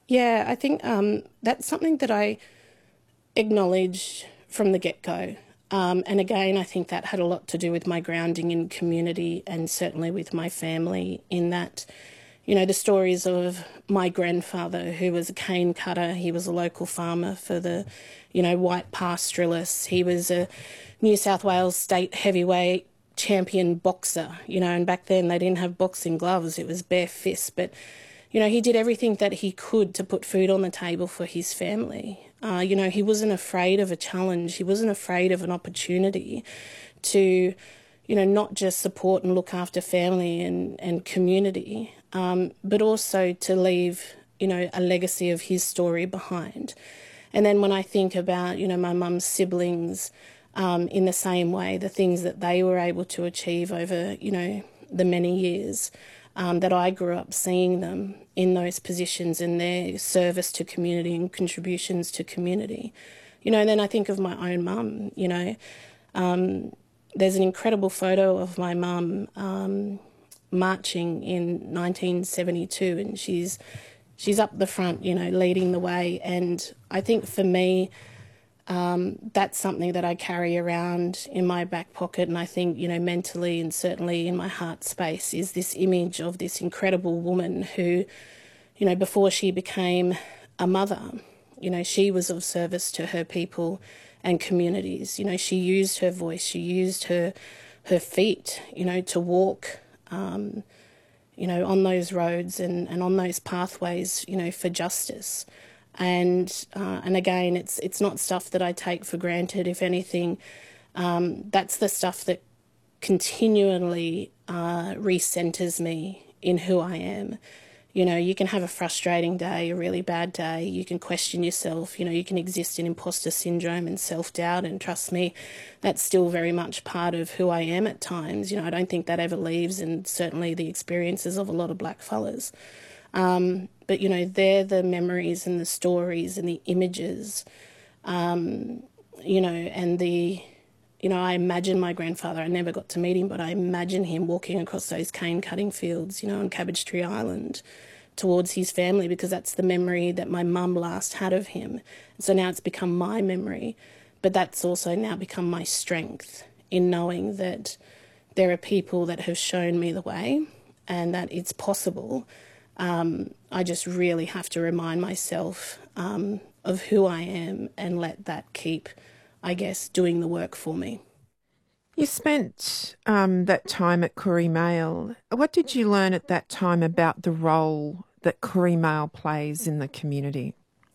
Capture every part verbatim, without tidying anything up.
Yeah, I think um, that's something that I acknowledge from the get-go. Um, and again, I think that had a lot to do with my grounding in community and certainly with my family in that, you know, the stories of my grandfather, who was a cane cutter, he was a local farmer for the, you know, white pastoralists. He was a New South Wales state heavyweight champion boxer, you know, and back then they didn't have boxing gloves, it was bare fists. But, you know, he did everything that he could to put food on the table for his family. Uh, you know, he wasn't afraid of a challenge. He wasn't afraid of an opportunity to, you know, not just support and look after family and, and community, um, but also to leave, you know, a legacy of his story behind. And then when I think about, you know, my mum's siblings, um, in the same way, the things that they were able to achieve over, you know, the many years um, that I grew up seeing them in those positions and their service to community and contributions to community. You know, and then I think of my own mum, you know, um, there's an incredible photo of my mum um, marching in nineteen seventy-two, and she's she's up the front, you know, leading the way. And I think for me, um, that's something that I carry around in my back pocket. And I think, you know, mentally and certainly in my heart space is this image of this incredible woman who, you know, before she became a mother, you know, she was of service to her people and communities. You know, she used her voice, she used her her feet, you know, to walk, um, you know, on those roads and, and on those pathways, you know, for justice. And uh, and again, it's it's not stuff that I take for granted. If anything, um, that's the stuff that continually uh, recenters me in who I am. You know, you can have a frustrating day, a really bad day. You can question yourself. You know, you can exist in imposter syndrome and self-doubt. And trust me, that's still very much part of who I am at times. You know, I don't think that ever leaves, and certainly the experiences of a lot of black fellas. Um, but, you know, they're the memories and the stories and the images, um, you know, and the, you know, I imagine my grandfather, I never got to meet him, but I imagine him walking across those cane cutting fields, you know, on Cabbage Tree Island towards his family, because that's the memory that my mum last had of him. So now it's become my memory, but that's also now become my strength in knowing that there are people that have shown me the way and that it's possible. Um, I just really have to remind myself um, of who I am and let that keep, I guess, doing the work for me. You spent um, that time at Koori Mail. What did you learn at that time about the role that Koori Mail plays in the community?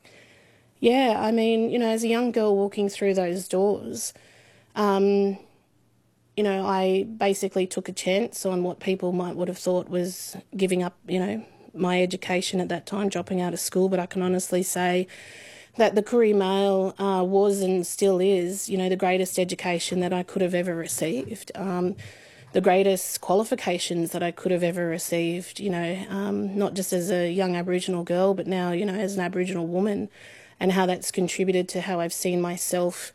Yeah, I mean, you know, as a young girl walking through those doors, um, you know, I basically took a chance on what people might would have thought was giving up, you know, my education at that time, dropping out of school. But I can honestly say that the Koori Mail uh, was and still is, you know, the greatest education that I could have ever received, um, the greatest qualifications that I could have ever received, you know, um, not just as a young Aboriginal girl, but now, you know, as an Aboriginal woman, and how that's contributed to how I've seen myself,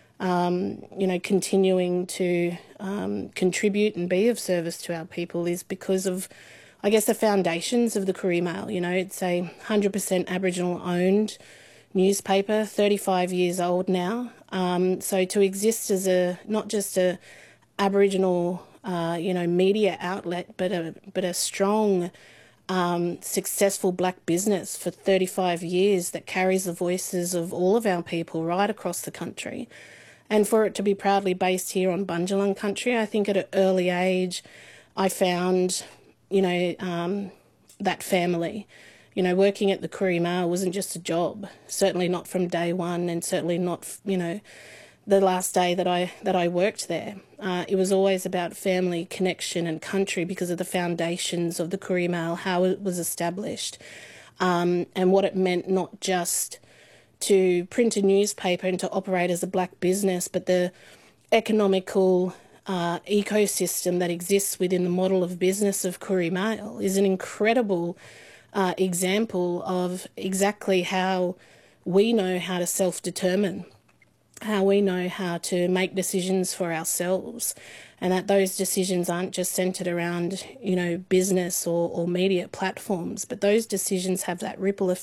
um, you know, continuing to um, contribute and be of service to our people is because of, I guess, the foundations of the Koori Mail. You know, it's a one hundred percent Aboriginal owned newspaper, thirty-five years old now. Um, so to exist as a, not just a Aboriginal, uh, you know, media outlet, but a, but a strong, um, successful black business for thirty-five years that carries the voices of all of our people right across the country. And for it to be proudly based here on Bundjalung country, I think at an early age I found, you know, um, that family. You know, working at the Koori Mail wasn't just a job, certainly not from day one, and certainly not, you know, the last day that I that I worked there. Uh, it was always about family, connection and country because of the foundations of the Koori Mail, how it was established, um, and what it meant not just to print a newspaper and to operate as a black business, but the economical uh, ecosystem that exists within the model of business of Koori Mail is an incredible uh, example of exactly how we know how to self-determine, how we know how to make decisions for ourselves, and that those decisions aren't just centred around, you know, business or, or media platforms, but those decisions have that ripple effect